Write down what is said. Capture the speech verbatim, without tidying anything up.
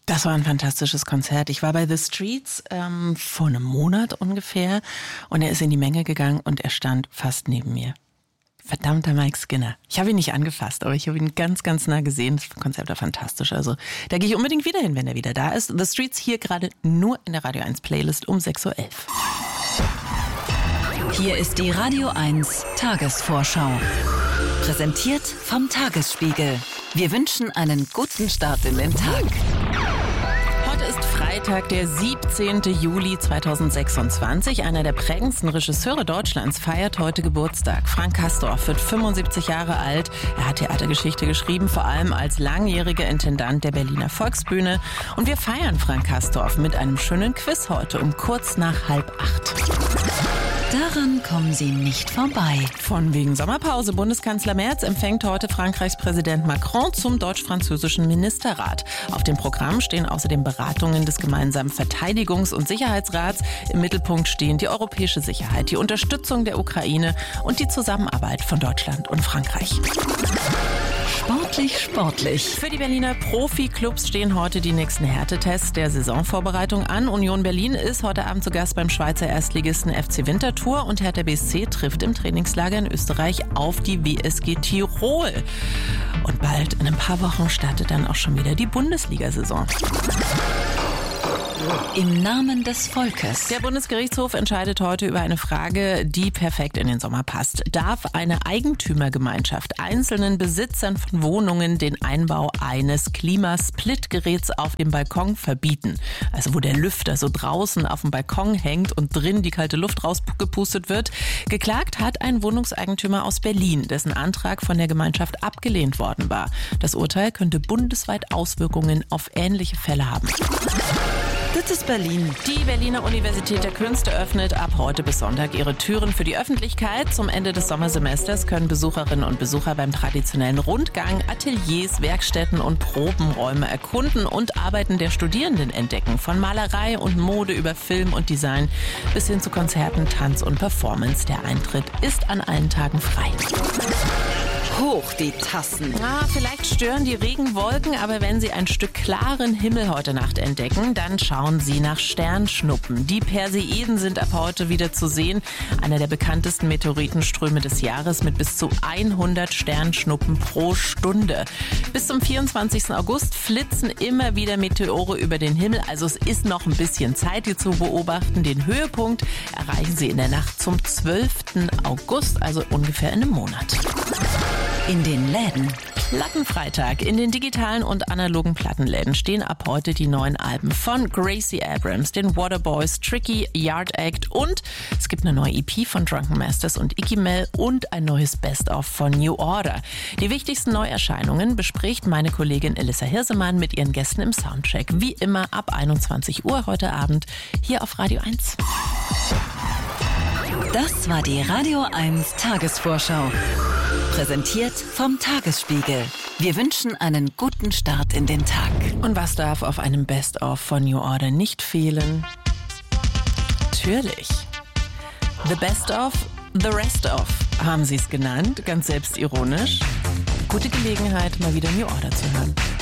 Das war ein fantastisches Konzert. Ich war bei The Streets ähm, vor einem Monat ungefähr und er ist in die Menge gegangen und er stand fast neben mir. Verdammter Mike Skinner. Ich habe ihn nicht angefasst, aber ich habe ihn ganz, ganz nah gesehen. Das Konzert war fantastisch. Also da gehe ich unbedingt wieder hin, wenn er wieder da ist. The Streets hier gerade nur in der Radio eins Playlist um sechs Uhr elf. Hier ist die Radio eins Tagesvorschau. Präsentiert vom Tagesspiegel. Wir wünschen einen guten Start in den Tag. Heute ist Freitag, der siebzehnten Juli zweitausendsechsundzwanzig. Einer der prägendsten Regisseure Deutschlands feiert heute Geburtstag. Frank Castorf wird fünfundsiebzig Jahre alt. Er hat Theatergeschichte geschrieben, vor allem als langjähriger Intendant der Berliner Volksbühne. Und wir feiern Frank Castorf mit einem schönen Quiz heute um kurz nach halb acht. Daran kommen Sie nicht vorbei. Von wegen Sommerpause. Bundeskanzler Merz empfängt heute Frankreichs Präsident Macron zum deutsch-französischen Ministerrat. Auf dem Programm stehen außerdem Beratungen des gemeinsamen Verteidigungs- und Sicherheitsrats. Im Mittelpunkt stehen die europäische Sicherheit, die Unterstützung der Ukraine und die Zusammenarbeit von Deutschland und Frankreich. Sportlich, sportlich. Für die Berliner Profi-Clubs stehen heute die nächsten Härtetests der Saisonvorbereitung an. Union Berlin ist heute Abend zu Gast beim Schweizer Erstligisten F C Winterthur und Hertha B S C trifft im Trainingslager in Österreich auf die W S G Tirol. Und bald, in ein paar Wochen, startet dann auch schon wieder die Bundesliga-Saison. Im Namen des Volkes. Der Bundesgerichtshof entscheidet heute über eine Frage, die perfekt in den Sommer passt. Darf eine Eigentümergemeinschaft einzelnen Besitzern von Wohnungen den Einbau eines Klimasplitgeräts auf dem Balkon verbieten? Also wo der Lüfter so draußen auf dem Balkon hängt und drin die kalte Luft rausgepustet wird. Geklagt hat ein Wohnungseigentümer aus Berlin, dessen Antrag von der Gemeinschaft abgelehnt worden war. Das Urteil könnte bundesweit Auswirkungen auf ähnliche Fälle haben. Das ist Berlin. Die Berliner Universität der Künste öffnet ab heute bis Sonntag ihre Türen für die Öffentlichkeit. Zum Ende des Sommersemesters können Besucherinnen und Besucher beim traditionellen Rundgang Ateliers, Werkstätten und Probenräume erkunden und Arbeiten der Studierenden entdecken. Von Malerei und Mode über Film und Design bis hin zu Konzerten, Tanz und Performance. Der Eintritt ist an allen Tagen frei. Hoch die Tassen. Ah, vielleicht stören die Regenwolken, aber wenn Sie ein Stück klaren Himmel heute Nacht entdecken, dann schauen Sie nach Sternschnuppen. Die Perseiden sind ab heute wieder zu sehen. Einer der bekanntesten Meteoritenströme des Jahres mit bis zu hundert Sternschnuppen pro Stunde. Bis zum vierundzwanzigsten August flitzen immer wieder Meteore über den Himmel. Also es ist noch ein bisschen Zeit, die zu beobachten. Den Höhepunkt erreichen Sie in der Nacht zum zwölften August, also ungefähr in einem Monat. In den Läden. Plattenfreitag. In den digitalen und analogen Plattenläden stehen ab heute die neuen Alben von Gracie Abrams, den Waterboys, Tricky, Yard Act und es gibt eine neue E P von Drunken Masters und Icky Mel und ein neues Best-of von New Order. Die wichtigsten Neuerscheinungen bespricht meine Kollegin Elissa Hirsemann mit ihren Gästen im Soundcheck. Wie immer ab einundzwanzig Uhr heute Abend hier auf Radio eins. Das war die Radio eins Tagesvorschau. Präsentiert vom Tagesspiegel. Wir wünschen einen guten Start in den Tag. Und was darf auf einem Best-of von New Order nicht fehlen? Natürlich. The Best of, The Rest of, haben sie es genannt, ganz selbstironisch. Gute Gelegenheit, mal wieder New Order zu hören.